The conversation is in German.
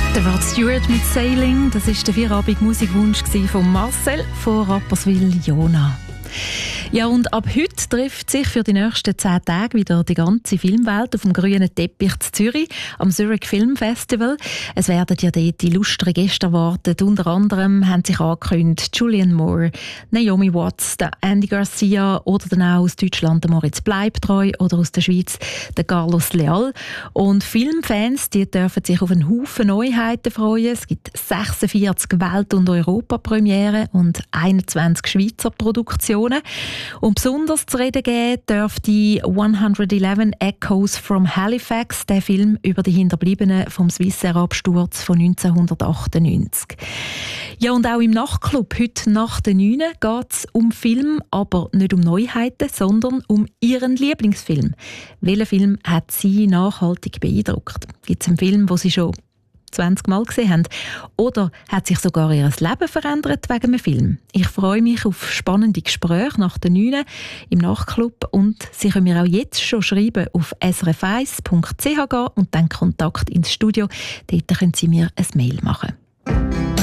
Der Rod Stewart mit Sailing, das war der vierabende Musikwunsch von Marcel von Rapperswil Jona. Ja, und ab heute trifft sich für die nächsten 10 Tage wieder die ganze Filmwelt auf dem grünen Teppich in Zürich am Zurich Film Festival. Es werden ja dort illustre Gäste erwartet. Unter anderem haben sich angekündigt Julianne Moore, Naomi Watts, der Andy Garcia oder dann auch aus Deutschland der Moritz Bleibtreu oder aus der Schweiz der Carlos Leal. Und Filmfans, die dürfen sich auf einen Haufen Neuheiten freuen. Es gibt 46 Welt- und Europapremieren und 21 Schweizer Produktionen. Und besonders zu reden geben darf die 111 Echoes from Halifax, der Film über die Hinterbliebenen vom Swissair-Absturz von 1998. Ja, und auch im Nachtclub heute nach den 9 geht es um Film, aber nicht um Neuheiten, sondern um ihren Lieblingsfilm. Welcher Film hat Sie nachhaltig beeindruckt? Gibt es einen Film, den Sie schon 20 Mal gesehen haben? Oder hat sich sogar ihr Leben verändert wegen einem Film? Ich freue mich auf spannende Gespräche nach den 9 im Nachtclub und Sie können mir auch jetzt schon schreiben auf srf1.ch und dann Kontakt ins Studio. Dort können Sie mir ein Mail machen.